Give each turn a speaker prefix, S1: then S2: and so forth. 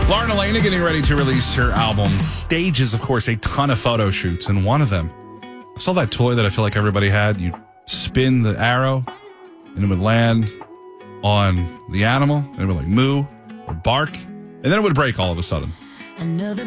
S1: Lauren Elena getting ready to release her album. Stages, of course, a ton of photo shoots. And one of them, I saw that toy that I feel like everybody had. You spin the arrow and it would land on the animal and it would like moo or bark. And then it would break all of a sudden.
S2: Another